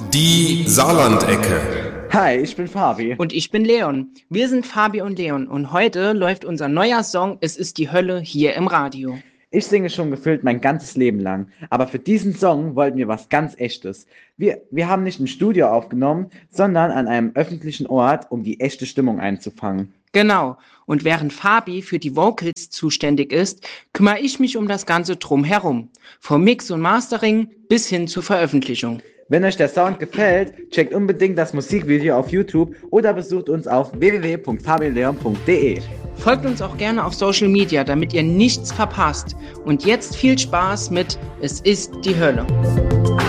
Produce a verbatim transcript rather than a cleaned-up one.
Die Saarlandecke. Hi, ich bin Fabi. Und ich bin Leon. Wir sind Fabi und Leon und heute läuft unser neuer Song Es ist die Hölle hier im Radio. Ich singe schon gefühlt mein ganzes Leben lang, aber für diesen Song wollten wir was ganz Echtes. Wir, wir haben nicht im Studio aufgenommen, sondern an einem öffentlichen Ort, um die echte Stimmung einzufangen. Genau. Und während Fabi für die Vocals zuständig ist, kümmere ich mich um das Ganze drumherum. Vom Mix und Mastering bis hin zur Veröffentlichung. Wenn euch der Sound gefällt, checkt unbedingt das Musikvideo auf YouTube oder besucht uns auf w w w punkt fabileon punkt d e. Folgt uns auch gerne auf Social Media, damit ihr nichts verpasst. Und jetzt viel Spaß mit Es ist die Hölle.